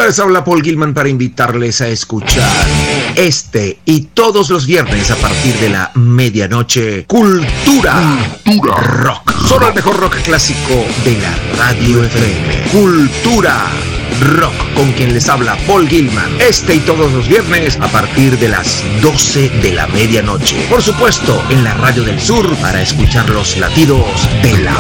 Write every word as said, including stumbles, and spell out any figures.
Les habla Paul Gilman para invitarles a escuchar este y todos los viernes a partir de la medianoche Cultura, Cultura Rock. Solo el mejor rock clásico de la radio F M. Cultura Rock, con quien les habla Paul Gilman. Este y todos los viernes a partir de las doce de la medianoche. Por supuesto, en la Radio del Sur para escuchar los latidos de la